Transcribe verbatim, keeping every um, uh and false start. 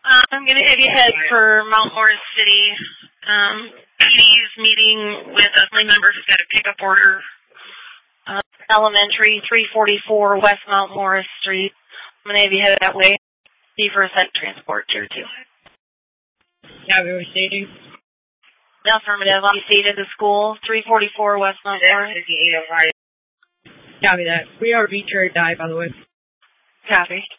Uh, I'm going to have you head for Mount Morris City. Um, P D's meeting with a family member who's got a pickup order. Uh, elementary, three forty-four West Mount Morris Street. I'm going to have you head that way. See for a site transport here, too. Yeah, we were stating. Affirmative. I'm seated at the school, three forty-four West Mount Morris. Copy that. We are beach or die, by the way. Copy.